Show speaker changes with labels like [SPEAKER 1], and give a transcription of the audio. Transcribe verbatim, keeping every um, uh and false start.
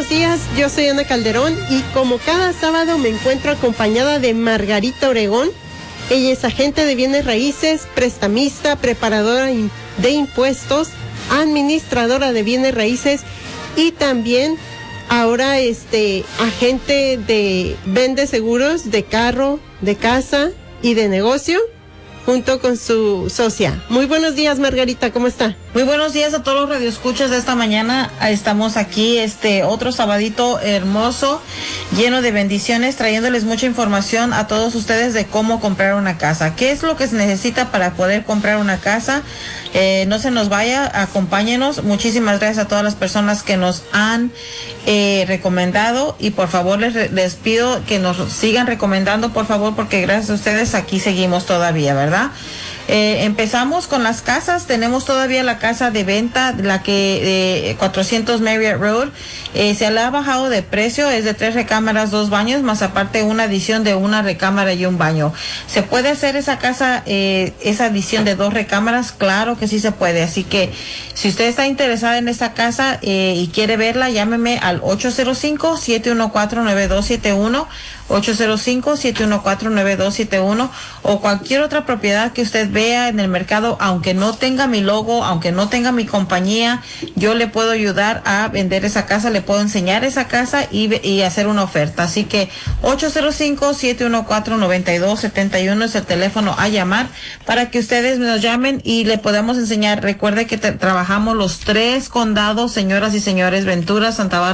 [SPEAKER 1] buenos días, yo soy Ana Calderón y como cada sábado me encuentro acompañada de Margarita Oregón. Ella es agente de bienes raíces, prestamista, preparadora de impuestos, administradora de bienes raíces y también ahora este agente de vende seguros de carro, de casa y de negocio, junto con su socia. Muy buenos días, Margarita, ¿cómo está?
[SPEAKER 2] Muy buenos días a todos los radioescuchas de esta mañana. Estamos aquí, este, otro sabadito hermoso, lleno de bendiciones, trayéndoles mucha información a todos ustedes de cómo comprar una casa. ¿Qué es lo que se necesita para poder comprar una casa? Eh, no se nos vaya, acompáñenos. Muchísimas gracias a todas las personas que nos han eh, recomendado y por favor les, les pido que nos sigan recomendando, por favor, porque gracias a ustedes aquí seguimos todavía, ¿verdad? Eh, empezamos con las casas. Tenemos todavía la casa de venta, la que eh, cuatrocientos Marriott Road. Eh, se le ha bajado de precio, es de tres recámaras, dos baños, más aparte una adición de una recámara y un baño. ¿Se puede hacer esa casa, eh, esa adición de dos recámaras? Claro que sí se puede. Así que si usted está interesada en esta casa eh, y quiere verla, llámeme al ocho cero cinco, siete uno cuatro, nueve dos siete uno, ocho cero cinco, siete uno cuatro, nueve dos siete uno, o cualquier otra propiedad que usted vea en el mercado, aunque no tenga mi logo, aunque no tenga mi compañía, yo le puedo ayudar a vender esa casa, le puedo enseñar esa casa y, y hacer una oferta. Así que ocho cero cinco, siete uno cuatro, nueve dos siete uno es el teléfono a llamar para que ustedes nos llamen y le podamos enseñar. Recuerde que te, trabajamos los tres condados, señoras y señores: Ventura, Santa Bárbara,